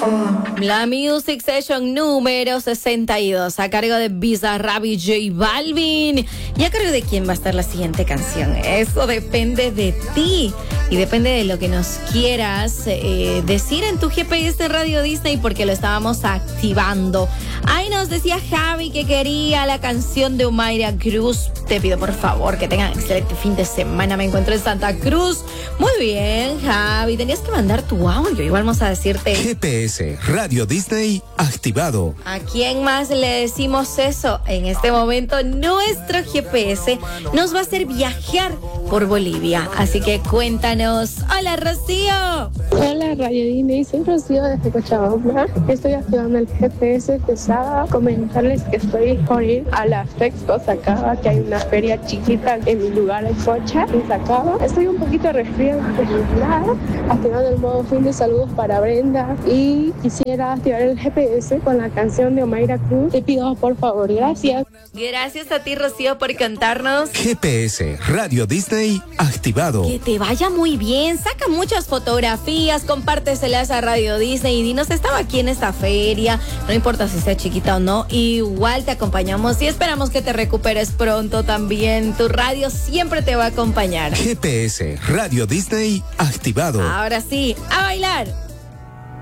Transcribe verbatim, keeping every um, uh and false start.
La Music Session número sesenta y dos, a cargo de Bizarrap y J Balvin. ¿Y a cargo de quién va a estar la siguiente canción? Eso depende de ti y depende de lo que nos quieras eh, decir en tu G P S Radio Disney, porque lo estábamos activando. Ahí nos decía Javi que quería la canción de Omaira Cruz. Te pido por favor que tengan excelente fin de semana. Me encuentro en Santa Cruz. Muy bien, Javi. Tenías que mandar tu audio. Igual vamos a decirte. G P S Radio Disney activado. ¿A quién más le decimos eso? En este momento nuestro G P S nos va a hacer viajar por Bolivia. Así que cuéntanos. Hola, Rocío. Hola, Radio Disney. Soy Rocío desde Cochabamba. Estoy activando el G P S de sábado. Comentarles que estoy por ir a la Fexpo Sacaba, que hay una feria chiquita en mi lugar en Cocha, en Sacaba. Estoy un poquito resfriada, activando el modo fin de saludos para Brenda y quisiera activar el G P S con la canción de Omaira Cruz. Te pido por favor, gracias. Gracias a ti, Rocío, por cantarnos. G P S Radio Disney activado. Que te vaya muy bien, saca muchas fotografías, compárteselas a Radio Disney y dinos, estaba aquí en esta feria, no importa si sea chiquita o no, igual te acompañamos y esperamos que te recuperes pronto también. Tu radio siempre te va a acompañar. G P S Radio Disney activado. Ahora sí, a bailar.